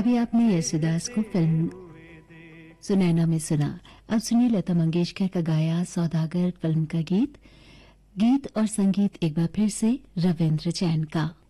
अभी आपने यशुदास को फिल्म सुनैना में सुना। अब सुनिए लता मंगेशकर का गाया सौदागर फिल्म का गीत और संगीत एक बार फिर से रविंद्र जैन का।